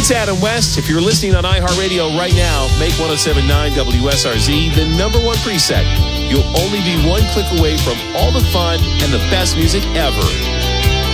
It's Adam West. If you're listening on iHeartRadio right now, make 107.9 WSRZ the number one preset. You'll only be one click away from all the fun and the best music ever.